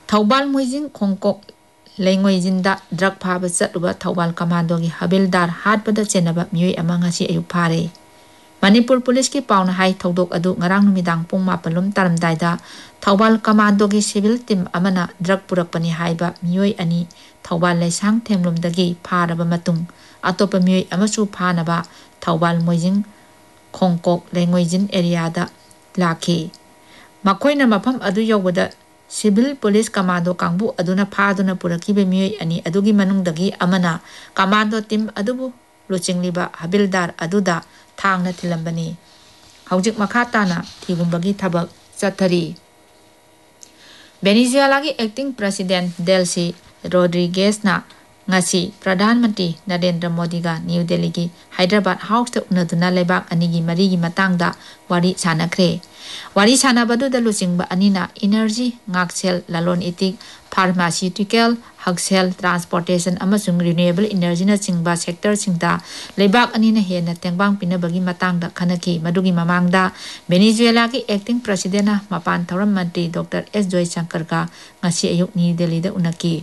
ꯊꯧꯕꯥꯜ ꯃꯣꯏꯖꯤꯡ ꯈꯣꯡꯀꯣꯛ ꯂꯩꯉꯣꯏꯖꯤꯟꯗ drug ꯐꯥꯕ ꯆꯠꯂꯨꯕ ꯊꯧꯕꯥꯜ ꯀꯃꯥꯟꯗꯣꯒꯤ ꯍꯕꯤꯜꯗꯥꯔ ꯍꯥꯠꯄꯗ ꯆꯦꯟꯅꯕ ꯃꯤꯑꯣꯏ ꯑꯃ ꯉꯁꯤ ꯑꯌꯨꯛ ꯐꯥꯔꯦ꯫ ꯃꯅꯤꯄꯨꯔ ꯄꯨꯂꯤꯁꯀꯤ ꯄꯥꯎꯅ ꯍꯥꯏ ꯊꯧꯗꯣꯛ ꯑꯗꯨ ꯉꯔꯥꯡ ꯅꯨꯃꯤꯗꯥꯡ ꯄꯨꯡ 7 ꯇꯥꯔꯝꯗꯥꯏꯗ ꯊꯧꯕꯥꯜ ꯀꯃꯥꯟꯗꯣꯒꯤ ꯁꯤꯚꯤꯜ ꯇꯤꯝ ꯑꯃꯅ ꯗ꯭ꯔꯒ ꯄꯨꯔꯛꯄꯅꯤ ꯍꯥꯏꯕ ꯃꯤꯑꯣꯏ ꯑꯅꯤ ꯊꯧꯕꯥꯜ ꯂꯩꯁꯥꯡ ꯊꯦꯝꯂꯣꯝꯗꯒꯤ ꯐꯥꯔꯕ ꯃꯇꯨꯡ ꯑꯇꯣꯞꯄ ꯃꯤꯑꯣꯏ ꯑꯃꯁꯨ ꯐꯥꯅꯕ ꯊꯧꯕꯥꯜ ꯃꯣꯏꯖꯤꯡ ꯈꯣꯡꯀꯣꯛ ꯂꯩꯉꯣꯏꯖꯤꯟ ꯑꯦꯔꯤꯌꯥꯗ ꯂꯥꯛꯈꯤ꯫ ꯃꯈꯣꯏꯅ ꯃꯐꯝ ꯑꯗꯨ ꯌꯧꯕꯗ ꯁꯤꯚꯤꯜ ꯄꯨꯂꯤꯁ ꯀꯃꯥꯟꯗꯣ ꯀꯥꯡꯕꯨ ꯑꯗꯨꯅ ꯐꯥꯗꯨꯅ ꯄꯨꯔꯛꯈꯤꯕ ꯃꯤꯑꯣꯏ ꯑꯅꯤ ꯑꯗꯨꯒꯤ ꯃꯅꯨꯡꯗꯒꯤ ꯑꯃꯅ ꯀꯃꯥꯟꯗꯣ ꯇꯤꯝ ꯑꯗꯨꯕꯨ ꯂꯨꯆꯤꯡꯂꯤꯕ ꯍꯕꯤꯜꯗꯥꯔ ꯑꯗꯨꯗ ꯊꯥꯡꯅ ꯊꯤꯜꯂꯝꯕꯅꯤ꯫ ꯍꯧꯖꯤꯛ ꯃꯈꯥ ꯇꯥꯅ ꯊꯤꯒꯨꯝꯕꯒꯤ ꯊꯕꯛ ꯆꯠꯊꯔꯤ꯫ ꯚꯦꯅꯤꯖꯨꯌꯦꯂꯥꯒꯤ ꯑꯦꯛꯇꯤꯡ ꯄ꯭ꯔꯦꯁꯤꯗꯦꯟꯠ ꯗꯦꯜꯁꯤ ꯔꯣꯗ꯭ꯔꯤꯒꯦꯁꯅ ꯉꯁꯤ ꯄ꯭ꯔꯙꯥꯟ ꯃꯟꯇ꯭ꯔꯤ ꯅꯔꯦꯟꯗ꯭ꯔ ꯃꯣꯗꯤꯒ ꯅ꯭ꯌꯨ ꯗꯦꯜꯂꯤꯒꯤ ꯍꯥꯏꯗ꯭ꯔꯕꯥꯗ ꯍꯥꯎꯁꯇ ꯎꯅꯗꯨꯅ ꯂꯩꯕꯥꯛ ꯑꯅꯤꯒꯤ ꯃꯔꯤꯒꯤ ꯃꯇꯥꯡꯗ ꯋꯥꯔꯤ ꯁꯥꯟꯅꯈ꯭ꯔꯦ꯫ ꯋꯥꯔꯤ ꯁꯥꯟꯅꯕꯗꯨꯗ ꯂꯨꯆꯤꯡꯕ ꯑꯅꯤꯅ ꯏꯅꯔꯖꯤ, ꯉꯥꯛꯁꯦꯜ, ꯂꯂꯣꯟ-ꯏꯇꯤꯛ, ꯐꯥꯔꯃꯥꯁꯤꯌꯨꯇꯤꯀꯦꯜ, ꯍꯛꯁꯦꯜ, ꯇ꯭ꯔꯥꯟꯁꯄꯣꯔꯇꯦꯁꯟ ꯑꯃꯁꯨꯡ ꯔꯤꯅ꯭ꯌꯨꯑꯦꯕꯜ ꯏꯅꯔꯖꯤꯅꯆꯤꯡꯕ ꯁꯦꯛꯇꯔꯁꯤꯡꯗ ꯂꯩꯕꯥꯛ ꯑꯅꯤꯅ ꯍꯦꯟꯅ ꯇꯦꯡꯕꯥꯡ ꯄꯤꯅꯕꯒꯤ ꯃꯇꯥꯡꯗ ꯈꯟꯅꯈꯤ꯫ ꯃꯗꯨꯒꯤ ꯃꯃꯥꯡꯗ ꯚꯦꯅꯤꯖꯨꯌꯦꯂꯥꯒꯤ ꯑꯦꯛꯇꯤꯡ ꯄ꯭ꯔꯦꯁꯤꯗꯦꯟꯠꯅ ꯃꯄꯥꯟ ꯊꯧꯔꯝ ꯃꯟꯇ꯭ꯔꯤ ꯗꯣꯛꯇꯔ ꯑꯦꯁ ꯖꯣꯏꯁꯪꯀꯔꯒ ꯉꯁꯤ ꯑꯌꯨꯛ ꯅ꯭ꯌꯨ ꯗꯦꯜꯂꯤꯗ ꯎꯅꯈꯤ꯫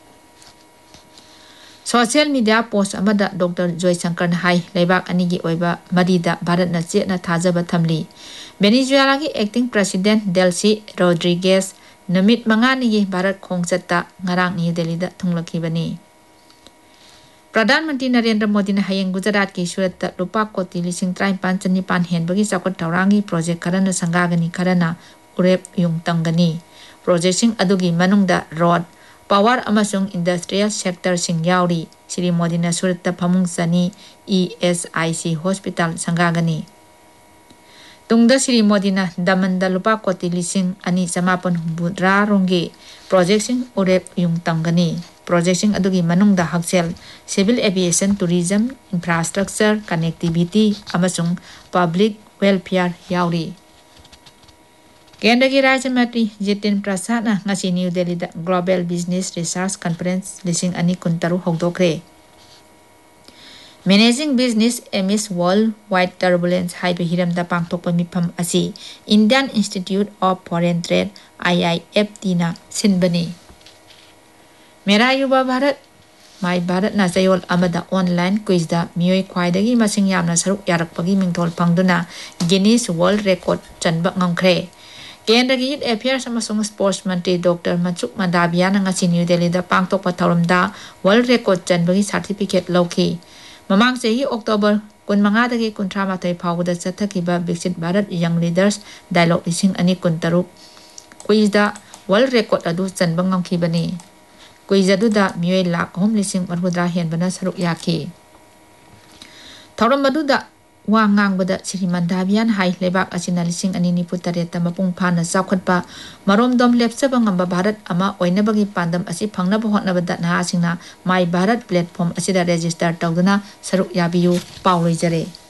ꯁꯣꯁꯤꯌꯦꯜ ꯃꯤꯗꯤꯌꯥ ꯄꯣꯁꯠ ꯑꯃꯗ ꯗꯣꯛꯇꯔ ꯖꯣꯏꯁꯪꯀꯔꯅ ꯍꯥꯏ ꯂꯩꯕꯥꯛ ꯑꯅꯤꯒꯤ ꯑꯣꯏꯕ ꯃꯔꯤꯗ ꯚꯥꯔꯠꯅ ꯆꯦꯠꯅ ꯊꯥꯖꯕ ꯊꯝꯂꯤ꯫ ꯚꯦꯅꯤꯖꯨꯌꯦꯂꯥꯒꯤ ꯑꯦꯛꯇꯤꯡ ꯄ꯭ꯔꯦꯁꯤꯗꯦꯟꯠ ꯗꯦꯜꯁꯤ ꯔꯣꯗ꯭ꯔꯤꯒꯦꯁ ꯅꯨꯃꯤꯠ 5ꯅꯤꯒꯤ ꯚꯥꯔꯠ ꯈꯣꯡꯆꯠꯇ ꯉꯔꯥꯡ ꯅ꯭ꯌꯨ ꯗꯦꯜꯂꯤꯗ ꯊꯨꯡꯂꯈꯤꯕꯅꯤ꯫ ꯄ꯭ꯔꯙꯥꯟ ꯃꯟꯇ꯭ꯔꯤ ꯅꯔꯦꯟꯗ꯭ꯔ ꯃꯣꯗꯤꯅ ꯍꯌꯦꯡ ꯒꯨꯖꯔꯥꯠꯀꯤ ꯁꯨꯔꯠꯇ ꯂꯨꯄꯥ ꯀꯣꯇꯤ 53,900 ꯍꯦꯟꯕꯒꯤ ꯆꯥꯎꯈꯠ ꯊꯧꯔꯥꯡꯒꯤ ꯄ꯭ꯔꯣꯖꯦꯛ ꯈꯔꯅ ꯁꯪꯒꯥꯒꯅꯤ, ꯈꯔꯅ ꯎꯔꯦꯞ ꯌꯨꯡ ꯇꯝꯒꯅꯤ꯫ ꯄ꯭ꯔꯣꯖꯦꯛꯁꯤꯡ ꯑꯗꯨꯒꯤ ꯃꯅꯨꯡꯗ ꯔꯣꯗ, ꯄꯥꯋꯔ ꯑꯃꯁꯨꯡ ꯏꯟꯗꯁꯇ꯭ꯔꯤꯌꯦꯜ ꯁꯦꯛꯇꯔꯁꯤꯡ ꯌꯥꯎꯔꯤ꯫ ꯁ꯭ꯔꯤ ꯃꯣꯗꯤꯅ ꯁꯨꯔꯠꯇ ꯐꯃꯨꯡ 200 ESIC ꯍꯣꯁꯄꯤꯇꯥꯜ ꯁꯪꯒꯥꯒꯅꯤ꯫ ꯇꯨꯡꯗ ꯁ꯭ꯔꯤ ꯃꯣꯗꯤꯅ ꯗꯃꯟꯗ ꯂꯨꯄꯥ ꯀꯣꯇꯤ 2,750 ꯔꯣꯝꯒꯤ ꯄ꯭ꯔꯣꯖꯦꯛꯁꯤꯡ ꯎꯔꯦꯞ ꯌꯨꯡ ꯇꯝꯒꯅꯤ꯫ ꯄ꯭ꯔꯣꯖꯦꯛꯁꯤꯡ ꯑꯗꯨꯒꯤ ꯃꯅꯨꯡꯗ ꯍꯛꯁꯦꯜ, civil aviation, tourism, infrastructure, connectivity ꯑꯃꯁꯨꯡ ꯄꯕ꯭ꯂꯤꯛ ꯋꯦꯜꯐꯤꯌꯔ ꯌꯥꯎꯔꯤ꯫ ꯀꯦꯟꯗ꯭ꯔꯒꯤ ꯔꯥꯖ꯭ꯌ ꯃꯟꯇ꯭ꯔꯤ ꯖꯤꯇꯦꯟ ꯄ꯭ꯔꯁꯥꯗꯅ ꯉꯁꯤ ꯅ꯭ꯌꯨ ꯗꯦꯜꯂꯤꯗ global business research conference 2026 ꯍꯧꯗꯣꯛꯈ꯭ꯔꯦ꯫ Managing business ꯑꯦꯃꯤꯗꯁ world ꯋꯥꯏꯗ ꯇꯔꯕꯨꯂꯦꯟꯁ ꯍꯥꯏꯕ ꯍꯤꯔꯝꯗ ꯄꯥꯡꯊꯣꯛꯄ ꯃꯤꯐꯝ ꯑꯁꯤ Indian institute of foreign trade IIFTꯅ ꯁꯤꯟꯕꯅꯤ꯫ ꯃꯦꯔꯥ ꯌꯨꯕ ꯚꯥꯔꯠ ꯃꯥꯏ ꯚꯥꯔꯠꯅ ꯆꯌꯣꯜ ꯑꯃꯗ ꯑꯣꯟꯂꯥꯏꯟ ꯀ꯭ꯋꯤꯖꯗ ꯃꯤꯑꯣꯏ ꯈ꯭ꯋꯥꯏꯗꯒꯤ ꯃꯁꯤꯡ ꯌꯥꯝꯅ ꯁꯔꯨꯛ ꯌꯥꯔꯛꯄꯒꯤ ꯃꯤꯡꯊꯣꯜ ꯐꯪꯗꯨꯅ ꯒꯤꯅꯤꯁ ꯋꯥꯔꯜꯗ ꯔꯦꯀꯣꯔꯗ ꯆꯟꯕ ꯉꯝꯈ꯭ꯔꯦ꯫ ꯀꯦꯟꯗ꯭ꯔꯒꯤ ꯌꯨꯊ ꯑꯦꯐꯤꯌꯔꯁ ꯑꯃꯁꯨꯡ ꯁ꯭ꯄꯣꯔꯠꯁ ꯃꯟꯇ꯭ꯔꯤ ꯗꯣꯛꯇꯔ ꯃꯟꯁꯨꯈ ꯃꯥꯟꯗꯥꯚꯤꯌꯥꯅ ꯉꯁꯤ ꯅ꯭ꯌꯨ ꯗꯦꯜꯂꯤꯗ ꯄꯥꯡꯊꯣꯛꯄ ꯊꯧꯔꯝꯗ ꯋꯥꯔꯜꯗ ꯔꯦꯀꯣꯔꯗ ꯆꯟꯕꯒꯤ ꯁꯥꯔꯇꯤꯐꯤꯀꯦꯠ ꯂꯧꯈꯤ꯫ ꯃꯃꯥꯡ ꯆꯍꯤ ꯑꯣꯛꯇꯣꯕꯔ 25ꯗꯒꯤ 38 ꯐꯥꯎꯕꯗ ꯆꯠꯊꯈꯤꯕ ꯕꯤꯛꯁꯤꯠ Bharat ꯌꯪ leaders dialogue 2026 ꯀ꯭ꯋꯤꯖꯗ world record ꯑꯗꯨ ꯆꯟꯕ ꯉꯝꯈꯤꯕꯅꯤ꯫ ꯀ꯭ꯋꯤꯖ ꯑꯗꯨꯗ ꯃꯤꯑꯣꯏ 3,60,60 ꯍꯦꯟꯕꯅ ꯁꯔꯨꯛ ꯌꯥꯈꯤ꯫ ꯊꯧꯔꯝ ꯑꯗꯨꯗ ꯋꯥ ꯉꯥꯡꯕꯗ ꯁ꯭ꯔꯤ ꯃꯥꯟꯗꯥꯚꯤꯌꯥꯅ ꯍꯥꯏ ꯂꯩꯕꯥꯛ ꯑꯁꯤꯅ 2048ꯇ ꯃꯄꯨꯡ ꯐꯥꯅ ꯆꯥꯎꯈꯠꯄ, ꯃꯔꯣꯝꯗꯣꯝ ꯂꯦꯞꯆꯕ ꯉꯝꯕ ꯚꯥꯔꯠ ꯑꯃ ꯑꯣꯏꯅꯕꯒꯤ ꯄꯥꯟꯗꯝ ꯑꯁꯤ ꯐꯪꯅꯕ ꯍꯣꯠꯅꯕꯗ ꯅꯍꯥꯁꯤꯡꯅ ꯃꯥꯏ ꯚꯥꯔꯠ ꯄ꯭ꯂꯦꯠꯐꯣꯔꯝ ꯑꯁꯤꯗ ꯔꯦꯖꯤꯁꯇꯔ ꯇꯧꯗꯨꯅ ꯁꯔꯨꯛ ꯌꯥꯕꯤꯌꯨ꯫ ꯄꯥꯎ ꯂꯣꯏꯖꯔꯦ꯫